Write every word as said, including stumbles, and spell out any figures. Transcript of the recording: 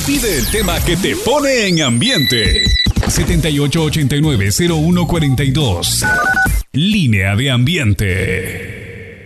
Pide el tema que te pone en ambiente. setenta y ocho ochenta y nueve cero uno cuarenta y dos. Línea de ambiente.